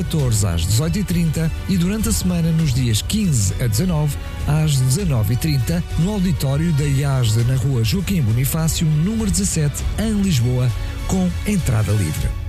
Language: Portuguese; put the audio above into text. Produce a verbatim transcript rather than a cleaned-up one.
catorze às dezoito e trinta e durante a semana nos dias quinze a dezanove às dezanove e trinta no auditório da I A S D na rua Joaquim Bonifácio, número dezassete, em Lisboa, com entrada livre.